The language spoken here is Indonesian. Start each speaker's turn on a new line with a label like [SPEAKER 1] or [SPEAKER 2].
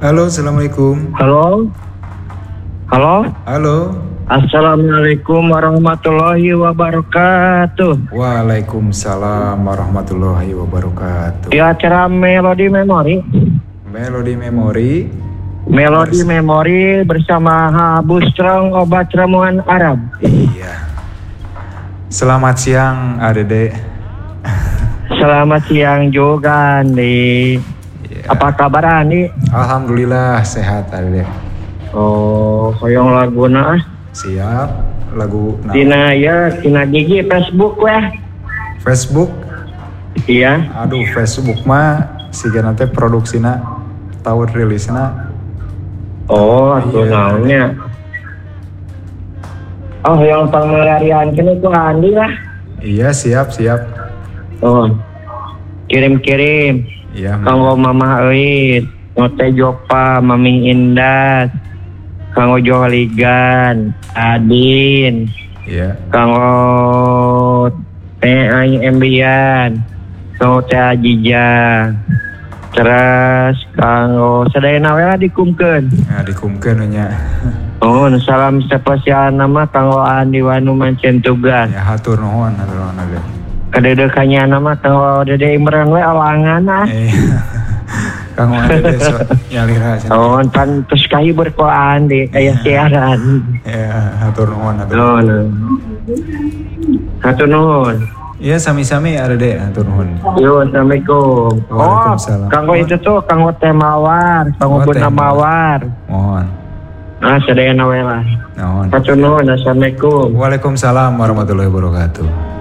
[SPEAKER 1] Halo, assalamualaikum.
[SPEAKER 2] Halo. Halo.
[SPEAKER 1] Halo.
[SPEAKER 2] Assalamualaikum warahmatullahi wabarakatuh.
[SPEAKER 1] Waalaikumsalam warahmatullahi wabarakatuh.
[SPEAKER 2] Di acara Melody Memory.
[SPEAKER 1] Melody Memory.
[SPEAKER 2] Melody Memory bersama Habu Strong obat ramuan Arab.
[SPEAKER 1] Iya. Selamat siang, Adede.
[SPEAKER 2] Selamat siang juga, Andi.
[SPEAKER 1] Iya.
[SPEAKER 2] Apa kabar, Andi?
[SPEAKER 1] Alhamdulillah sehat, Adede.
[SPEAKER 2] Oh, hoyong laguna.
[SPEAKER 1] Siap. Lagu
[SPEAKER 2] Tina gigi Facebook weh.
[SPEAKER 1] Facebook.
[SPEAKER 2] Iya.
[SPEAKER 1] Aduh, Facebook mah siga nanti produksina tahun rilisna.
[SPEAKER 2] Oh, atuh naonnya. Oh, yang pangmelarian kene ku Andi lah.
[SPEAKER 1] Iya, siap.
[SPEAKER 2] Oh. Kirim-kirim.
[SPEAKER 1] Iya.
[SPEAKER 2] Kanggo Mama Euit, Ngote Jopa, Mami Indah, kanggo Johligan, Adin,
[SPEAKER 1] Iya.
[SPEAKER 2] kanggo Teh Aing Embian, kanggo Teh Ajija. Terus kanggo sadayana we lah dikumkeun.
[SPEAKER 1] Nah, dikumkeun nya.
[SPEAKER 2] Oh, salam spesial nama kanggo Andi Wanu mancen tugas.
[SPEAKER 1] Ya, hatur nuhun Adede.
[SPEAKER 2] Kadeudeukanya nama kanggo Dede Imran we alangan ah.
[SPEAKER 1] Kang Adede so nyalira cenah.
[SPEAKER 2] Oh, pan terus kayu berkoan di aya siaran.
[SPEAKER 1] Ya, hatur nuhun
[SPEAKER 2] Oh, no. Hatur nuhun.
[SPEAKER 1] Iya, sami-sami Adede, hatur nuhun.
[SPEAKER 2] Yo, assalamualaikum.
[SPEAKER 1] Waalaikumsalam.
[SPEAKER 2] Kanggo itu tuh kanggo teh mawar, kanggo pun mawar.
[SPEAKER 1] Mohon.
[SPEAKER 2] Sadayana we lah.
[SPEAKER 1] Nuhun.
[SPEAKER 2] Hatur nuhun, assalamualaikum.
[SPEAKER 1] Waalaikumsalam warahmatullahi wabarakatuh.